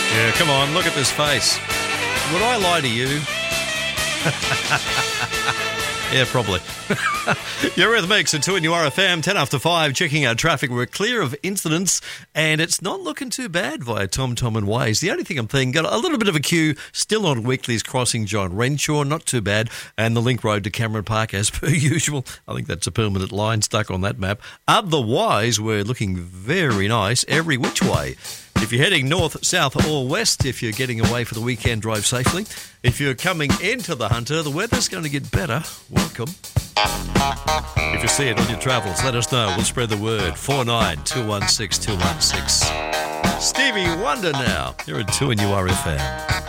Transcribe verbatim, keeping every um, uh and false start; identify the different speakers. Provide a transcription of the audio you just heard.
Speaker 1: Yeah, come on, look at this face. Would I lie to you? Yeah, probably. You're with Mix at two and you are F M, ten after five, checking out traffic. We're clear of incidents and it's not looking too bad via Tom Tom and Waze. The only thing I'm thinking, got a little bit of a queue still on Weekly's crossing John Renshaw, not too bad, and the link road to Cameron Park as per usual. I think that's a permanent line stuck on that map. Otherwise, we're looking very nice every which way. If you're heading north, south or west, if you're getting away for the weekend, drive safely. If you're coming into the Hunter, the weather's going to get better. Welcome. If you see it on your travels, let us know. We'll spread the word. four nine two one six two one six. Stevie Wonder now. You're at two and you are F M.